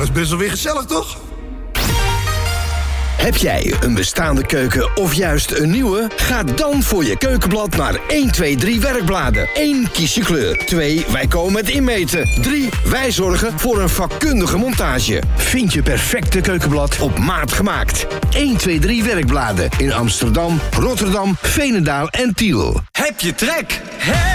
dat is best wel weer gezellig, toch? Heb jij een bestaande keuken of juist een nieuwe? Ga dan voor je keukenblad naar 1, 2, 3 werkbladen. 1, kies je kleur. 2, wij komen het inmeten. 3, wij zorgen voor een vakkundige montage. Vind je perfecte keukenblad op maat gemaakt. 1, 2, 3 werkbladen in Amsterdam, Rotterdam, Veenendaal en Tiel. Heb je trek?